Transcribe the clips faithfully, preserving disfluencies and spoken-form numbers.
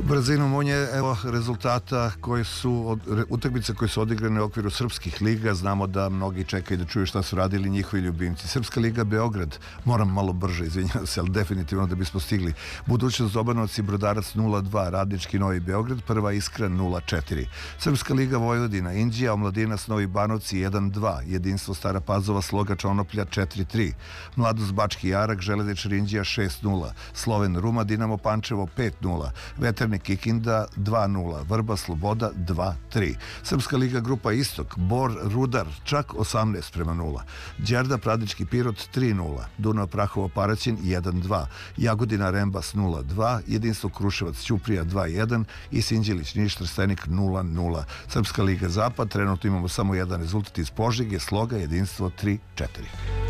Brzinom on je, evo, rezultata koje su, utakmice koje su odigrane u okviru srpskih liga. Znamo da mnogi čekaju da čuju šta su radili njihovi ljubimci. Srpska liga Beograd, moram malo brže, izvinjavam se, ali definitivno da bismo stigli. Budućnost Dobanovci, Brodarac nula dva, Radnički Novi Beograd, Prva Iskra nula četiri. Srpska liga Vojvodina, Inđija, Omladinac Novi Banovci jedan dva, Jedinstvo Stara Pazova, Sloga Čonoplja četiri tri, Mladost Bački Jarak, Železničar Inđija šest nula, Sloven Ruma, Dinamo Pančevo pet nula, Veternik Kikinda dva nula, Vrba Sloboda dva tri. Srpska liga Grupa Istok, Bor Rudar čak osamnaest prema nula, Đerda Pradički Pirot tri nula, Dunav Prahovo Paraćin jedan dva, Jagodina Rembas nula dva, Jedinstvo Kruševac Ćuprija dva jedan i Sinđelić Niš Trstenik nula nula. Srpska liga Zapad, trenutno imamo samo jedan rezultat iz Požege, Sloga Jedinstvo tri četiri.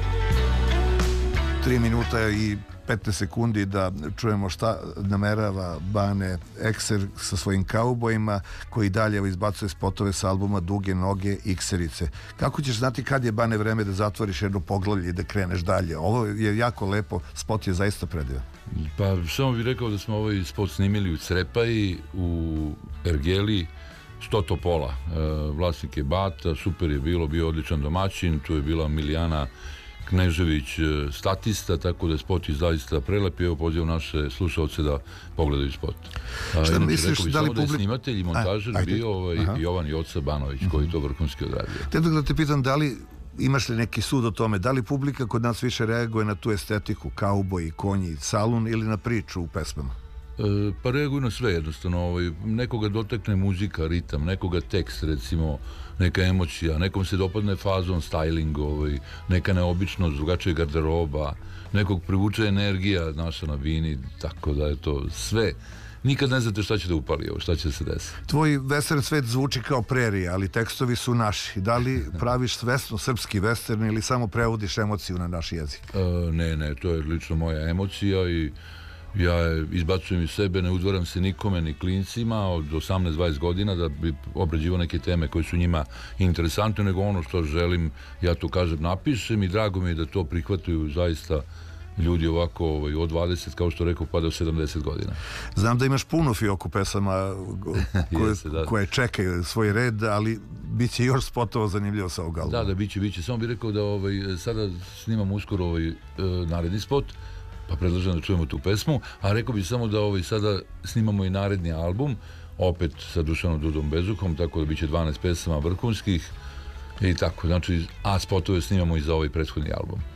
tri minuta i petnaest sekundi da čujemo šta namerava Bane Ekser sa svojim kaubojima, koji dalje izbacuje spotove sa albuma Duge noge Ikserice. Kako ćeš znati kad je, Bane, vreme da zatvoriš jedno poglavlje i da kreneš dalje? Ovo je jako lepo, spot je zaista predivan. Pa samo bih rekao da smo ovaj spot snimili u Crepaji, u Ergeli, sto Topola. Vlasnik je Bata, super je bilo, bio odličan domaćin, tu je bila Milijana Knežević, statista, tako da je spot i zaista prelep. Evo, pozivam naše slušalce da pogledaju spot. Šta misliš, da li publik... da je snimatelj i montažer bio Jovan Joca Banović, koji to vrhunski odradio. Htio da te pitam, da li imaš li neki sud o tome, da li publika kod nas više reaguje na tu estetiku, kauboj, konji, salun, ili na priču u pesmama? Pa reaguju na sve jednostavno. Nekoga dotakne muzika, ritam, nekoga tekst, recimo, neka emocija, nekom se dopadne fazon, styling, neka neobičnost, drugačija garderoba, nekog privuče energija naša na bini, tako da je to sve. Nikad ne znate šta će da upali ovo, šta će se desiti. Tvoj western svet zvuči kao prerija, ali tekstovi su naši. Da li praviš svesno srpski western ili samo prevodiš emociju na naš jezik? Ne, ne, to je lično moja emocija i ja izbacujem iz sebe, ne udvaram se nikome, ni klincima od osamnaest dvadeset godina da bi obrađivao neke teme koje su njima interesantne, nego ono što želim, ja to kažem, napišem i drago mi je da to prihvataju zaista ljudi ovako od dvadeset, kao što rekao, pa do sedamdeset godina. Znam da imaš puno fioku pesama koje čekaju svoj red, ali bit će još spotova zanimljivo sa ovog albuma. Da, da, bit će, bit će. Samo bih rekao da sada snimam uskoro naredni spot, pa predlažem da čujemo tu pesmu, a rekao bih samo da sada snimamo i naredni album, opet sa Dušanom Dudom Bezukom, tako da bit će dvanaest pesama vrhunskih i tako, znači, a spotove snimamo i za ovaj prethodni album.